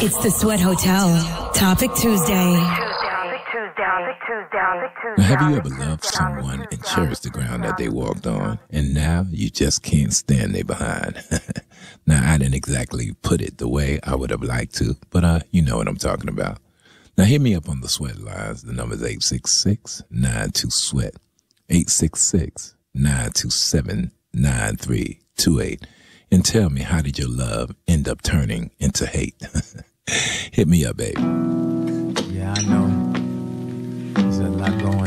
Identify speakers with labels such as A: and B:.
A: It's the Sweat Hotel. Topic Tuesday.
B: Now, have you ever loved someone and cherished the ground that they walked on, and now you just can't stand their behind? Now, I didn't exactly put it the way I would have liked to, but you know what I'm talking about. Now, hit me up on the Sweat lines. The number is 866-92-SWEAT, 866-927-9328, and tell me, how did your love end up turning into hate? Hit me up, baby.
C: Yeah, I know. There's a lot going